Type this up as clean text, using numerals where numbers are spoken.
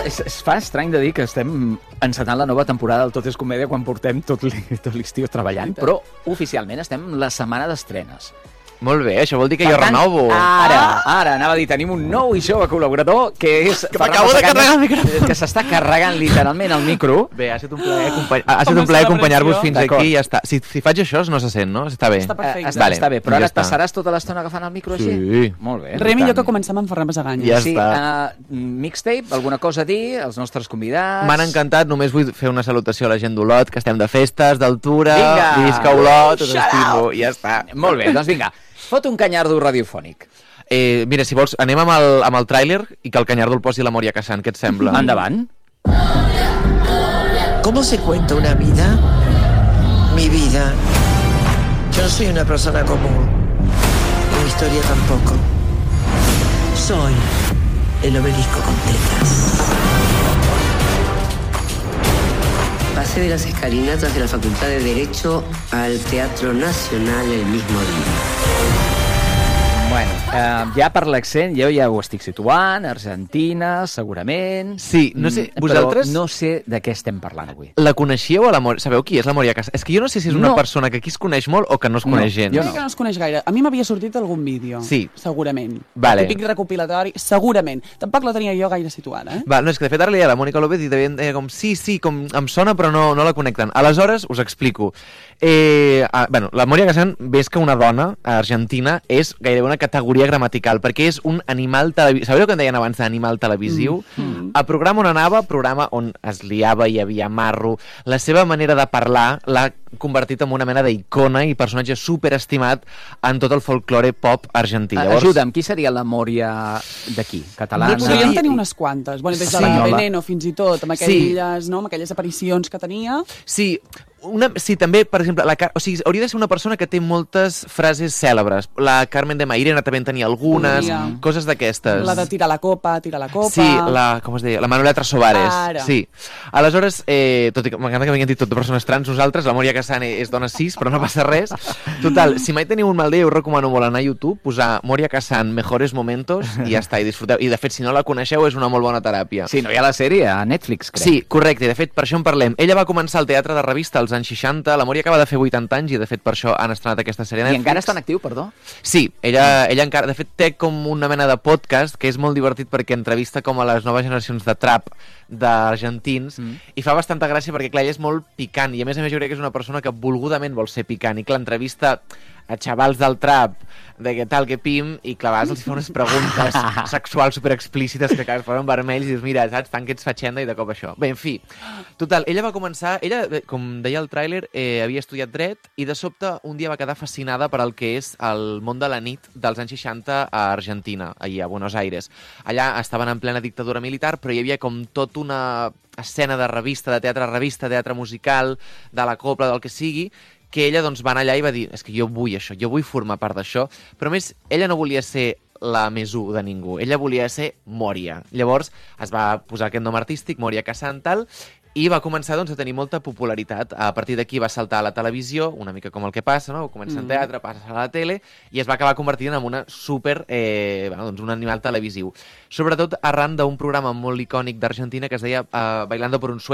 es fa estrany de dir que estem encetant la nova temporada del Tot és Comèdia quan portem tot l'estiu treballant, però oficialment estem en la setmana d'estrenes. Molt bé, això vol dir que jo renovo. Ara, anava a dir, tenim un nou i jove col·laborador que és... Que m'acabo de carregar el micròfon. Que s'està carregant literalment el micro. Bé, ha estat un plaer acompanyar-vos fins aquí i ja està. Si faig això no se sent, no? Està bé. Està perfecte. Està bé, però ara et passaràs tota l'estona agafant el micro així? Sí. Molt bé. Res millor que començar amb en Ferran Basaganya. Ja està. Mixtape, alguna cosa a dir? Els nostres convidats? M'han encantat, només vull fer una salutació a la gent d'Olot, que estem de festes, d'altura, Vinga! visca Olot, us estimo, i ja està. Molt bé, doncs vinga. Fot un canyardo radiofònic. Mira, si vols, anem amb el tràiler i que el Canyardo el posi la Moria Kazan, què et sembla? Endavant. ¿Cómo se cuenta una vida? Mi vida. Yo no soy una persona común. Mi historia tampoco. Soy el obelisco con tetas. Pasé de las escalinatas de la Facultad de Derecho al Teatro Nacional el mismo día. Bueno, ja per l'accent, jo ja ho estic situant, Argentina, segurament... Sí, no sé, vosaltres... Però no sé de què estem parlant avui. La coneixíeu a la Moria? Sabeu qui és la Moria Kazan? És que jo no sé si és una persona que aquí es coneix molt o que no es coneix gens. Jo crec que no es coneix gaire. A mi m'havia sortit algun vídeo. Sí. Segurament. Vale. Típic recopilatori, segurament. Tampoc la tenia jo gaire situada, Va, no, és que de fet ara li deia a la Mònica López i deia com, sí, com em sona però no la connecten. Aleshores, us explico. Bueno, la Moria Kazan, ves que una dona argentina és gairebé una categoria gramatical, perquè és un animal televisiu. Sabeu que en deien abans d'animal televisiu? El programa on anava, programa on es liava, hi havia marro, la seva manera de parlar l'ha convertit en una mena d'icona i personatge superestimat en tot el folklore pop argentí. Llavors... Ajuda'm, qui seria la Mòria d'aquí? Catalana? Podríem tenir unes quantes. Bueno, des de la Veneno fins i tot, amb aquelles, no, amb aquelles aparicions que tenia. Sí, també, per exemple, hauria de ser una persona que té moltes frases cèlebres. La Carmen de Mairena també en tenia algunes, coses d'aquestes. La de tirar la copa. Sí, com es deia? La Manuela Trasobares. Ara. Sí. Aleshores, tot i que m'encanta que m'hagin dit tot de persones trans, nosaltres, la Moria Kazan és dona cis, però no passa res. Total, si mai teniu un mal dia, us recomano molt anar a YouTube, posar Moria Kazan Mejores Momentos i ja està, i disfruteu. I de fet, si no la coneixeu, és una molt bona teràpia. Sí, no hi ha la sèrie a Netflix, crec. Sí, correcte, i de fet, per això en parlem. Ella va començar al teatre de revista als anys 60, la Moria acaba de fer 80 anys i de fet per això han estrenat aquesta sèrie a Netflix. I encara està en actiu, perdó? Sí, ella encara, de fet té com una mena de podcast que és molt divertit perquè entrevista com a les noves generacions de trap d'argentins i fa bastanta gràcia perquè clar, ella és molt picant i a més jo crec que és una persona que volgudament vol ser picant i clar, l'entrevista a xavals del trap de què tal, què pim, i clar, a vegades els fa unes preguntes sexuals superexplícites que acabes posant vermells i dius, mira, saps, tant que ets fatxenda i de cop això. Bé, en fi, total, ella va començar, com deia el tràiler, havia estudiat dret i de sobte un dia va quedar fascinada per el que és el món de la nit dels anys 60 a Argentina, allà a Buenos Aires. Allà estaven en plena dictadura militar, però hi havia com tot una escena de revista, de teatre musical, de la copla, del que sigui, que ella doncs, va anar allà i va dir és que jo vull això, jo vull formar part d'això, però a més ella no volia ser la més u de ningú, ella volia ser Moria. Llavors es va posar aquest nom artístic, Moria Kazan, tal, i va començar doncs, a tenir molta popularitat. A partir d'aquí va saltar a la televisió, una mica com el que passa, no? Comença en teatre, passa a la tele, i es va acabar convertint en una doncs un animal televisiu. Sobretot arran d'un programa molt icònic d'Argentina que es deia Bailando por un sueño,